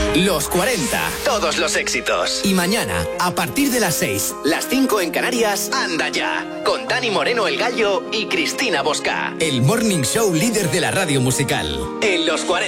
Los 40. Todos los éxitos. Y mañana, a partir de las 6, las 5 en Canarias, Anda Ya, con Dani Moreno el Gallo y Cristina Bosca. El morning show líder de la radio musical. En Los 40.